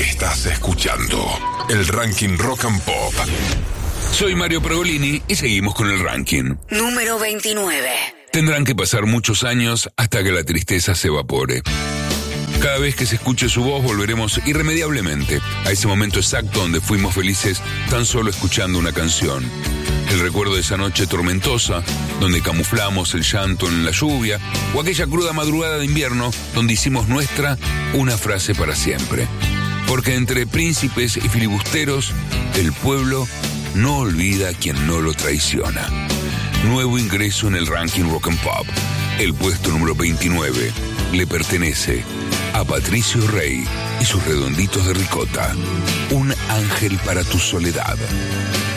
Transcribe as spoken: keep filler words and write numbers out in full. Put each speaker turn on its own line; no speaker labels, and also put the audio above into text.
Estás escuchando el Ranking Rock and Pop.
Soy Mario Pergolini y seguimos con el ranking.
Número veintinueve.
Tendrán que pasar muchos años hasta que la tristeza se evapore. Cada vez que se escuche su voz volveremos irremediablemente a ese momento exacto donde fuimos felices tan solo escuchando una canción. El recuerdo de esa noche tormentosa, donde camuflamos el llanto en la lluvia, o aquella cruda madrugada de invierno donde hicimos nuestra una frase para siempre. Porque entre príncipes y filibusteros, el pueblo no olvida a quien no lo traiciona. Nuevo ingreso en el ranking Rock and Pop. El puesto número veintinueve le pertenece a Patricio Rey y sus redonditos de ricota. Un ángel para tu soledad.